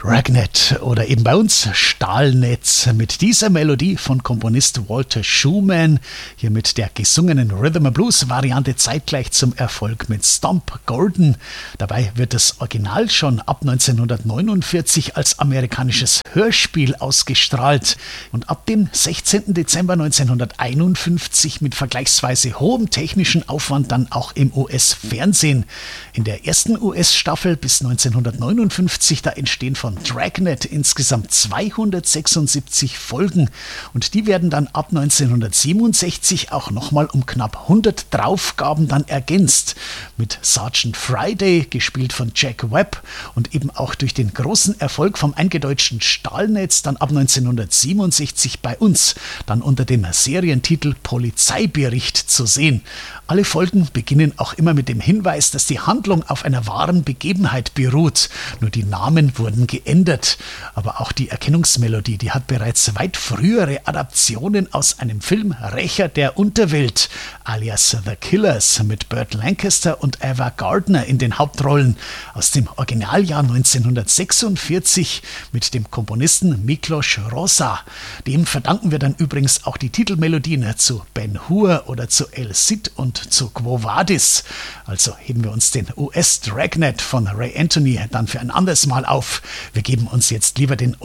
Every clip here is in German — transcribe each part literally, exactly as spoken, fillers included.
Dragnet oder eben bei uns Stahlnetz mit dieser Melodie von Komponist Walter Schumann, hier mit der gesungenen Rhythm and Blues Variante zeitgleich zum Erfolg mit Stomp Gordon. Dabei wird das Original schon ab neunzehnhundertneunundvierzig als amerikanisches Hörspiel ausgestrahlt und ab dem sechzehnten Dezember neunzehnhunderteinundfünfzig mit vergleichsweise hohem technischen Aufwand dann auch im U S-Fernsehen. In der ersten U S-Staffel bis neunzehnhundertneunundfünfzig, da entstehen von Dragnet insgesamt zweihundertsechsundsiebzig Folgen und die werden dann ab neunzehnhundertsiebenundsechzig auch nochmal um knapp hundert Draufgaben dann ergänzt. Mit Sergeant Friday, gespielt von Jack Webb, und eben auch durch den großen Erfolg vom eingedeutschten Stahlnetz dann ab neunzehnhundertsiebenundsechzig bei uns, dann unter dem Serientitel Polizeibericht zu sehen. Alle Folgen beginnen auch immer mit dem Hinweis, dass die Handlung auf einer wahren Begebenheit beruht. Nur die Namen wurden geändert. Aber auch die Erkennungsmelodie, die hat bereits weit frühere Adaptionen aus einem Film Rächer der Unterwelt, alias The Killers, mit Burt Lancaster und Ava Gardner in den Hauptrollen, aus dem Originaljahr neunzehnhundertsechsundvierzig mit dem Komponisten Miklos Rozsa. Dem verdanken wir dann übrigens auch die Titelmelodien zu Ben Hur oder zu El Cid und zu Quo Vadis. Also heben wir uns den U S-Dragnet von Ray Anthony dann für ein anderes Mal auf. Wir geben uns jetzt lieber den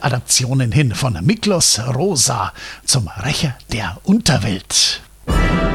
Originaladaptionen hin von Miklos Rozsa zum Rächer der Unterwelt.